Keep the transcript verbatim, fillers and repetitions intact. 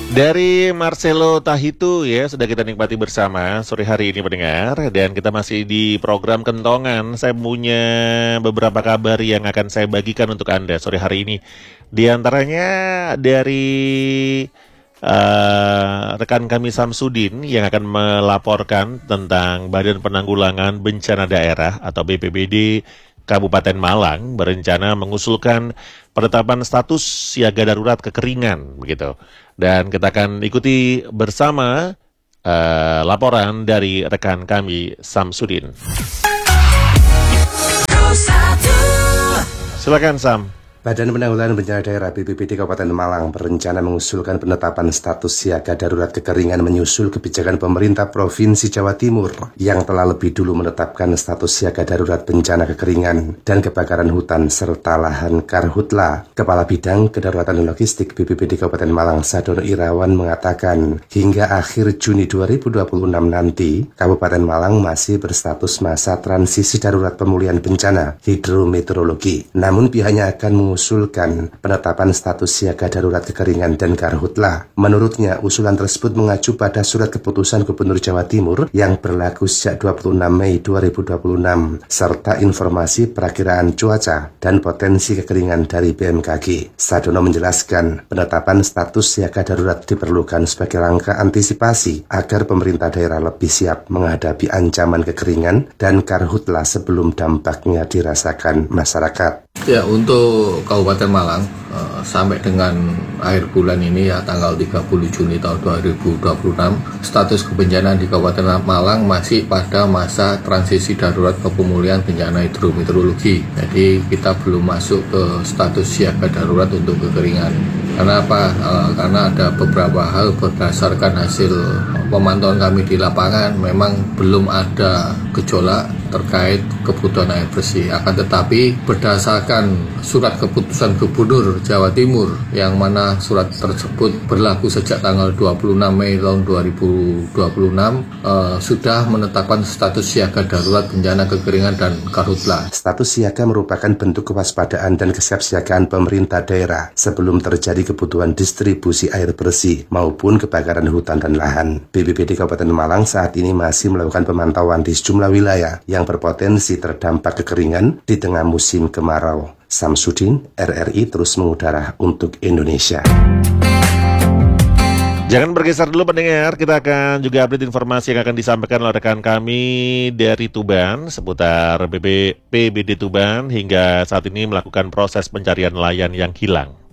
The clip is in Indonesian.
Dari Marcelo Tahitu ya, sudah kita nikmati bersama sore hari ini pendengar. Dan kita masih di program Kentongan. Saya punya beberapa kabar yang akan saya bagikan untuk Anda sore hari ini. Di antaranya dari uh, rekan kami Samsudin yang akan melaporkan tentang Badan Penanggulangan Bencana Daerah atau B P B D Kabupaten Malang berencana mengusulkan penetapan status siaga darurat kekeringan begitu. Dan kita akan ikuti bersama uh, laporan dari rekan kami Samsudin. Silakan Sam. Badan Penanggulangan Bencana Daerah B P B D Kabupaten Malang berencana mengusulkan penetapan status siaga darurat kekeringan menyusul kebijakan pemerintah Provinsi Jawa Timur yang telah lebih dulu menetapkan status siaga darurat bencana kekeringan dan kebakaran hutan serta lahan karhutla. Kepala Bidang Kedaruratan dan Logistik B P B D Kabupaten Malang Sadono Irawan mengatakan hingga akhir Juni dua ribu dua puluh enam nanti Kabupaten Malang masih berstatus masa transisi darurat pemulihan bencana hidrometeorologi. Namun pihaknya akan mengusulkan mengusulkan penetapan status siaga darurat kekeringan dan karhutla. Menurutnya, usulan tersebut mengacu pada surat keputusan Gubernur Jawa Timur yang berlaku sejak dua puluh enam Mei dua ribu dua puluh enam, serta informasi perakiraan cuaca dan potensi kekeringan dari B M K G. Sadono menjelaskan, penetapan status siaga darurat diperlukan sebagai langkah antisipasi agar pemerintah daerah lebih siap menghadapi ancaman kekeringan dan karhutla sebelum dampaknya dirasakan masyarakat. Ya, untuk Kabupaten Malang uh, sampai dengan akhir bulan ini ya tanggal tiga puluh Juni tahun dua ribu dua puluh enam, status kebencanaan di Kabupaten Malang masih pada masa transisi darurat ke pemulihan bencana hidrometeorologi. Jadi kita belum masuk ke status siaga darurat untuk kekeringan. Karena apa? Uh, karena ada beberapa hal berdasarkan hasil pemantauan kami di lapangan, memang belum ada gejolak terkait kebutuhan air bersih. Akan tetapi berdasarkan surat keputusan Gubernur Jawa Timur yang mana surat tersebut berlaku sejak tanggal dua puluh enam Mei tahun dua ribu dua puluh enam uh, sudah menetapkan status siaga darurat bencana kekeringan dan karhutla. Status siaga merupakan bentuk kewaspadaan dan kesiapsiagaan pemerintah daerah sebelum terjadi kebutuhan distribusi air bersih maupun kebakaran hutan dan lahan. B P B D Kabupaten Malang saat ini masih melakukan pemantauan di sejumlah wilayah yang berpotensi terdampak kekeringan di tengah musim kemarau. Samsudin, R R I terus mengudara untuk Indonesia. Jangan bergeser dulu pendengar, kita akan juga update informasi yang akan disampaikan oleh rekan kami dari Tuban seputar B P B D Tuban hingga saat ini melakukan proses pencarian nelayan yang hilang.